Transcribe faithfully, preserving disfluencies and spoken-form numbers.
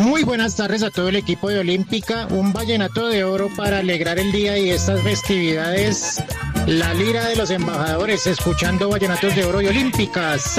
Muy buenas tardes a todo el equipo de Olímpica. Un vallenato de oro para alegrar el día y estas festividades. La lira de los embajadores, escuchando vallenatos de oro y Olímpicas.